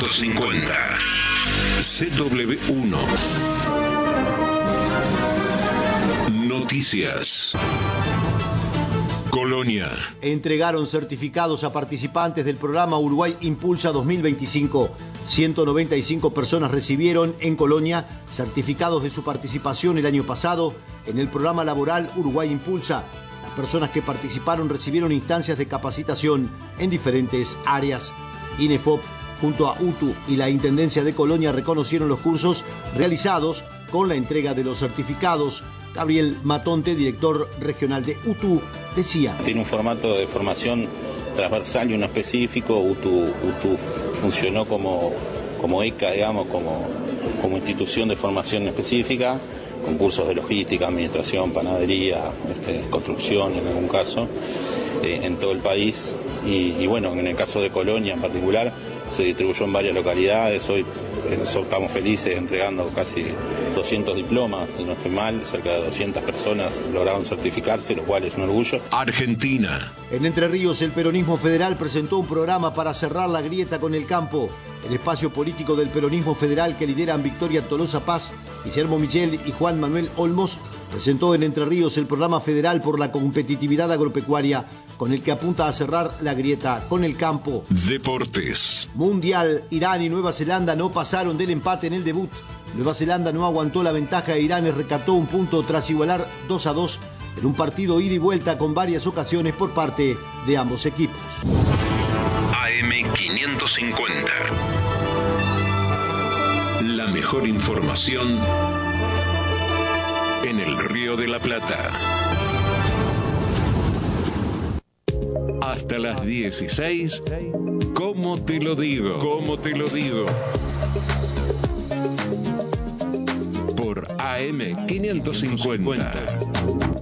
AM550. CW1. Noticias. Colonia. Entregaron certificados a participantes del programa Uruguay Impulsa 2025. 195 personas recibieron en Colonia certificados de su participación el año pasado en el programa laboral Uruguay Impulsa. Las personas que participaron recibieron instancias de capacitación en diferentes áreas. INEFOP, junto a UTU y la Intendencia de Colonia, reconocieron los cursos realizados con la entrega de los certificados. Gabriel Matonte, director regional de UTU, decía: tiene un formato de formación transversal y uno específico. UTU funcionó como ECA, digamos, como institución de formación específica, con cursos de logística, administración, panadería, construcción en algún caso, en todo el país. Y bueno, en el caso de Colonia en particular, se distribuyó en varias localidades. Hoy estamos felices entregando casi 200 diplomas, si no estoy mal, cerca de 200 personas lograron certificarse, lo cual es un orgullo. Argentina. En Entre Ríos, el peronismo federal presentó un programa para cerrar la grieta con el campo. El espacio político del peronismo federal, que lideran Victoria Tolosa Paz, Guillermo Michel y Juan Manuel Olmos, presentó en Entre Ríos el programa federal por la competitividad agropecuaria, con el que apunta a cerrar la grieta con el campo. Deportes. Mundial. Irán y Nueva Zelanda no pasaron del empate en el debut. Nueva Zelanda no aguantó la ventaja e Irán rescató un punto tras igualar 2-2 en un partido ida y vuelta con varias ocasiones por parte de ambos equipos. AM550. La mejor información en el Río de la Plata. Hasta las 16. ¿Cómo te lo digo? ¿Cómo te lo digo? Por AM550.